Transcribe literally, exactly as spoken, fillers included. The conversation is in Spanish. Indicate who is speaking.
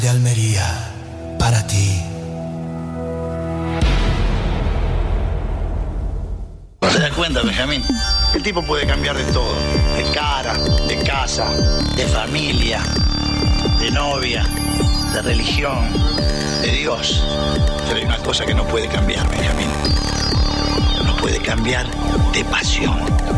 Speaker 1: De Almería, para ti.
Speaker 2: ¿No te das cuenta, Benjamín? El tipo puede cambiar de todo. De cara, de casa, de familia, de novia, de religión, de Dios. Pero hay una cosa que no puede cambiar, Benjamín. No puede cambiar de pasión.